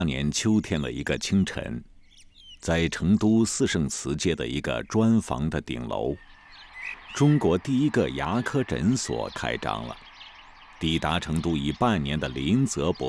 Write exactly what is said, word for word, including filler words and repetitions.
当年秋天的一个清晨，在成都四圣祠街的一个砖房的顶楼，中国第一个牙科诊所开张了。抵达成都已半年的林泽博